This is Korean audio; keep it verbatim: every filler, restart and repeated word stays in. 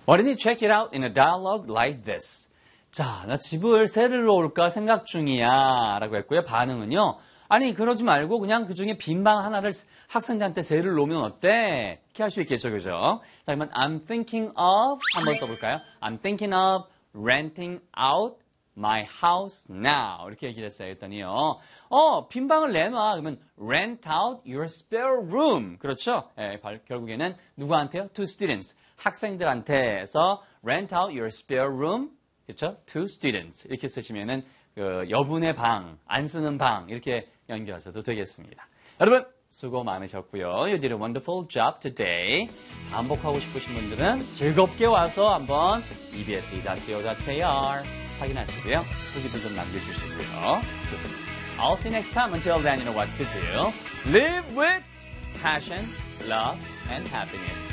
Why didn't you check it out in a dialogue like this? 자, 나 집을 새를 놓을까 생각 중이야 라고 했고요. 반응은요. 아니 그러지 말고 그냥 그중에 빈 방 하나를 학생들한테 새를 놓으면 어때? 이렇게 할 수 있겠죠. 그죠? 자, 그러면 I'm thinking of 한번 써볼까요? I'm thinking of renting out my house now. 이렇게 얘기를 했어요. 했더니요. 어, 빈 방을 내놔. 그러면 rent out your spare room. 그렇죠? 예, 결국에는 누구한테요? To students. 학생들한테서 rent out your spare room. 그렇죠? To students. 이렇게 쓰시면은 그 여분의 방, 안 쓰는 방 이렇게 연결하셔도 되겠습니다. 여러분 수고 많으셨고요. You did a wonderful job today. 반복하고 싶으신 분들은 즐겁게 와서 한번 이비에스 닷 씨오 닷 케이알 확인하시고요. 후기도 좀 남겨주시고요. 좋습니다. I'll see you next time. Until then, you know what to do. Live with passion, love, and happiness.